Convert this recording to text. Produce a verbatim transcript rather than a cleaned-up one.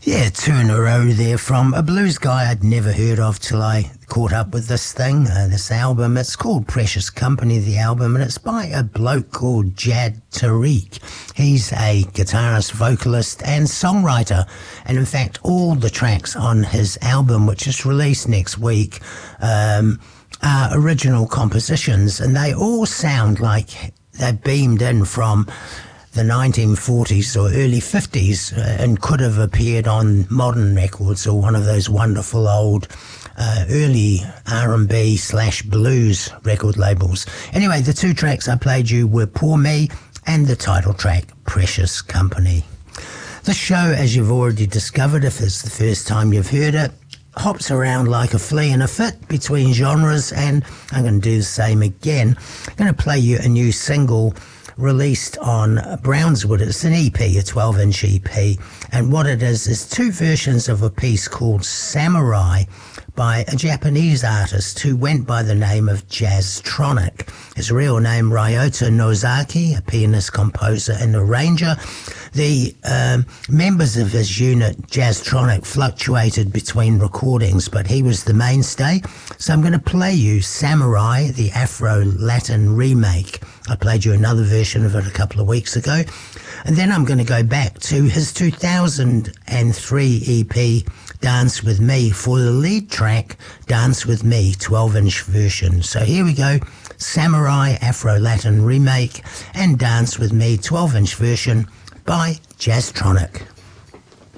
Yeah, two in a row there from a blues guy I'd never heard of till I caught up with this thing, uh, this album. It's called Precious Company, the album, and it's by a bloke called Jad Tariq. He's a guitarist, vocalist and songwriter, and in fact all the tracks on his album, which is released next week, um, are original compositions, and they all sound like they're beamed in from the nineteen forties or early fifties uh, and could have appeared on modern records or one of those wonderful old uh, early R and B slash blues record labels. Anyway, the two tracks I played you were Poor Me and the title track, Precious Company. The show, as you've already discovered, if it's the first time you've heard it, hops around like a flea in a fit between genres, and I'm going to do the same again. I'm going to play you a new single released on Brownswood. It's an E P, a twelve inch E P, and what it is is two versions of a piece called Samurai by a Japanese artist who went by the name of Jazztronic. His real name, Ryota Nozaki, a pianist, composer and arranger. The um, members of his unit, Jazztronic, fluctuated between recordings, but he was the mainstay. So I'm going to play you Samurai, the Afro-Latin remake. I played you another version of it a couple of weeks ago. And then I'm going to go back to his two thousand three E P, Dance With Me, for the lead track, Dance With Me, twelve inch version. So here we go, Samurai, Afro-Latin remake, and Dance With Me, twelve inch version by Jazztronic.